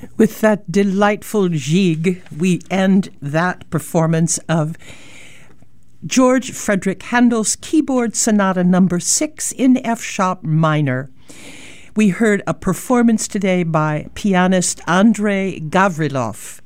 With that delightful jig, we end that performance of George Frederick Handel's Keyboard Sonata No. 6 in F-sharp minor. We heard a performance today by pianist Andrei Gavrilov.